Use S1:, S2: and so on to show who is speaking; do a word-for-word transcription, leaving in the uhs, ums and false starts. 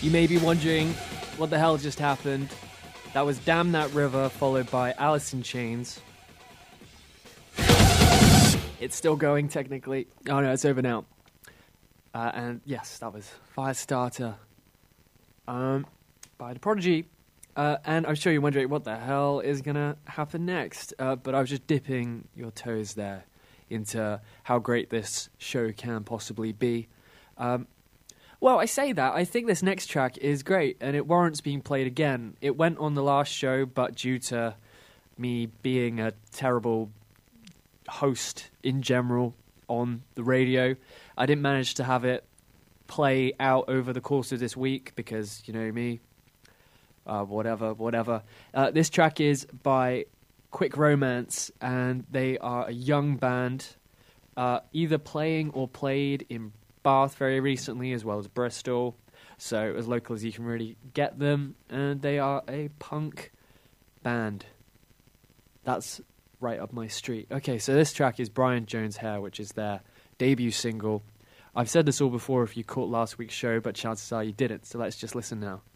S1: You may be wondering what the hell just happened. That was Damn That River, followed by Alice in Chains. It's still going, technically. Oh no, it's over now. Uh, and yes, that was Firestarter um, by The Prodigy. Uh, and I'm sure you're wondering what the hell is going to happen next. Uh, but I was just dipping your toes there into how great this show can possibly be. Um, well, I say that. I think this next track is great, and it warrants being played again. It went on the last show, but due to me being a terrible host in general on the radio, I didn't manage to have it play out over the course of this week because, you know me, uh, whatever, whatever. Uh, this track is by Quick Romance, and they are a young band, uh, either playing or played in Bath very recently, as well as Bristol, so as local as you can really get them, and they are a punk band. That's right up my street. Okay, so this track is Brian Jones' Hair, which is their debut single. I've said this all before if you caught last week's show, but chances are you didn't, so let's just listen now.